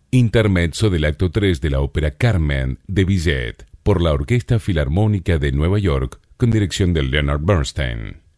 Intermezzo del acto 3 de la ópera Carmen de Bizet por la Orquesta Filarmónica de Nueva York con dirección de Leonard Bernstein.